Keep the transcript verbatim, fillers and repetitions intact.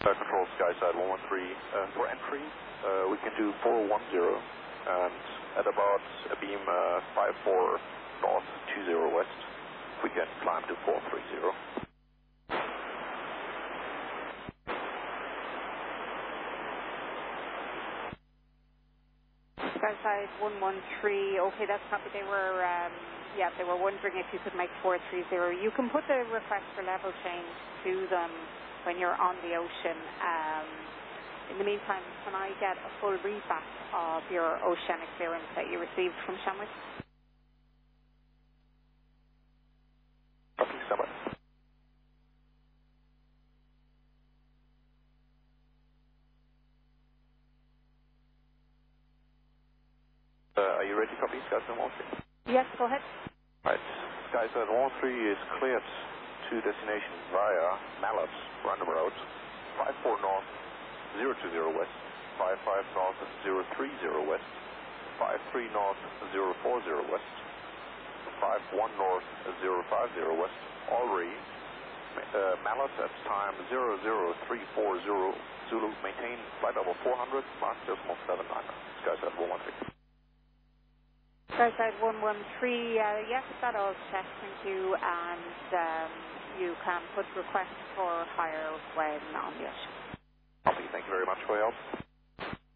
Uh, control Skyside one one three, uh, for entry, uh, we can do four one zero, and at about a beam uh, five four north two zero west, we can climb to four three zero. Skyside one one three, okay, that's copy. They were, um, yeah, they were wondering if you could make four three zero. You can put the request for level change to them when you're on the ocean. Um, in the meantime, can I get a full readback of your oceanic clearance that you received from Shamrock? Okay, stand by. Uh, are you ready to copy Skyside one one three? Yes, go ahead. Right, Skyside one one three is cleared to destination via Mallet, random route, five four north, zero two zero west, five five north, zero three zero west, five three north, zero four zero west, five one north, zero five zero west, Already, uh, Mallet at time zero zero three four zero, Zulu, maintain flight level four hundred, Mark decimal seven nine, Skyside one one three. Skyside one one three, uh, yes, that all checked, thank you, and um, you can put requests for hire when on the ocean. Copy, thank you very much for your help.